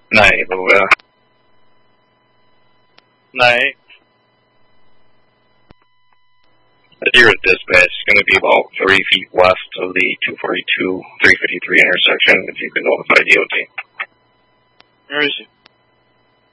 9, Louisville. 9. Zero dispatch is going to be about 3 feet west of the 242-353 intersection, if you can notify DOT. Where is he?